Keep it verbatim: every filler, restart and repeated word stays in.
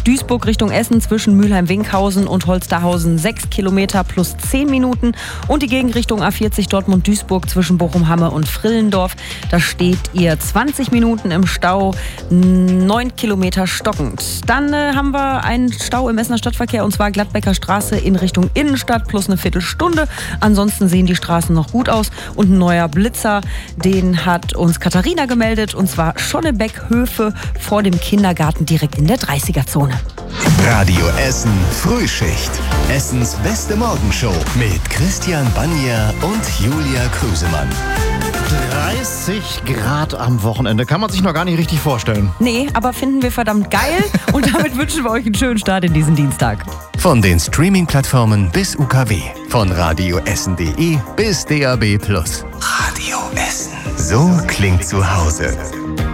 Duisburg Richtung Essen zwischen Mülheim-Winkhausen und Holsterhausen sechs Kilometer plus zehn Minuten. Und die Gegenrichtung A vierzig Dortmund-Duisburg zwischen Bochum-Hamme und Frillendorf. Da steht ihr zwanzig Minuten im Stau, neun Kilometer stockend. Dann äh, haben wir einen Stau im Essener Stadtverkehr und zwar Gladbecker Straße in Richtung Innenstadt plus eine Viertelstunde. Ansonsten sehen die Straßen noch gut aus. Und ein neuer Blitzer, den hat uns Katharina gemeldet und zwar Schonnebeck-Höfe vor dem Kindergarten direkt in der dreißiger-Zone. Radio Essen Frühschicht. Essens beste Morgenshow mit Christian Banja und Julia Krüsemann. dreißig Grad am Wochenende. Kann man sich noch gar nicht richtig vorstellen. Nee, aber finden wir verdammt geil und damit wünschen wir euch einen schönen Start in diesen Dienstag. Von den Streaming-Plattformen bis U K W. Von radioessen punkt de bis D A B plus. Radio Essen. So klingt zu Hause.